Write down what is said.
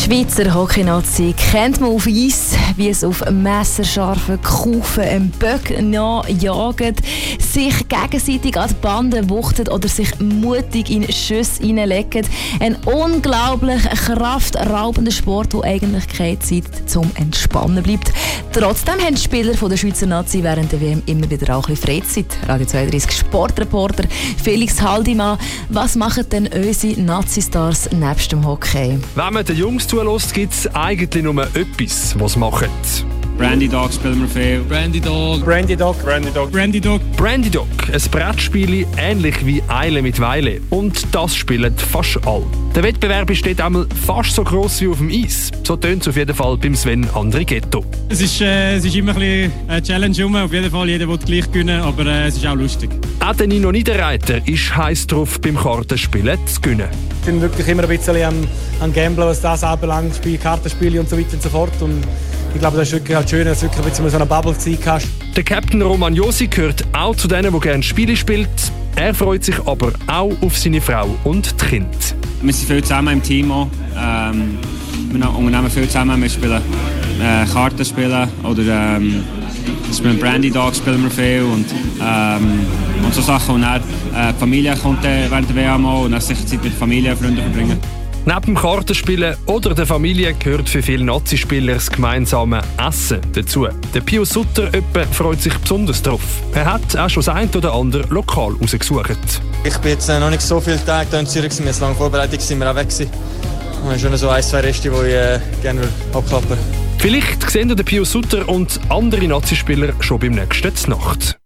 Schweizer Hockey-Nazi kennt man auf Eis, wie es auf messerscharfen Kufen Böck nachjagen, sich gegenseitig an die Bande wuchtet oder sich mutig in Schüsse reinlegen. Ein unglaublich kraftraubender Sport, der eigentlich keine Zeit zum Entspannen bleibt. Trotzdem haben die Spieler von der Schweizer Nazi während der WM immer wieder auch ein bisschen Freizeit. Radio 32 Sportreporter Felix Haldimann, was machen denn unsere Nazi-Stars nebst dem Hockey? Wenn man den Jungs zulässt, gibt es eigentlich nur etwas, was sie machen. Brandy Dog spielen wir viel. Brandy Dog. Brandy Dog. Brandy Dog. Brandy Dog. Brandy Dog, ein Brettspiel ähnlich wie Eile mit Weile. Und das spielen fast alle. Der Wettbewerb ist dort einmal fast so gross wie auf dem Eis. So tönt es auf jeden Fall beim Sven Andrighetto. Es ist immer ein bisschen eine Challenge. Auf jeden Fall, jeder will gleich gewinnen, aber es ist auch lustig. Auch der Nino Niederreiter ist heiß drauf, beim Kartenspielen zu gewinnen. Ich bin wirklich immer ein bisschen am Gamblen, was das anbelangt, Kartenspiele und so weiter und so fort. Und ich glaube, das ist wirklich halt schön, dass du wirklich ein bisschen so eine Bubble-Zeit hast. Der Captain Roman Josi gehört auch zu denen, die gerne Spiele spielt. Er freut sich aber auch auf seine Frau und die Kinder. Wir sind viel zusammen im Team auch. Wir unternehmen viel zusammen. Wir spielen Kartenspielen oder spielen Brandy Dog spielen wir viel und so Sachen. Und dann, die Familie kommt während der WM auch und dann sicher Zeit mit Familie und Freunden verbringen. Neben dem Kartenspielen oder der Familie gehört für viele Nazi-Spieler das gemeinsame Essen dazu. Der Pius Sutter freut sich besonders drauf. Er hat auch schon das ein oder andere Lokal rausgesucht. Ich bin jetzt noch nicht so viele Tage hier in Zürich. Wir sind lange vorbereitet, sind wir auch weg gewesen. Wir haben schon so 1-2 Reste, die ich gerne abklappen würde. Vielleicht sehen den Pius Sutter und andere Nazi-Spieler schon beim nächsten Nacht.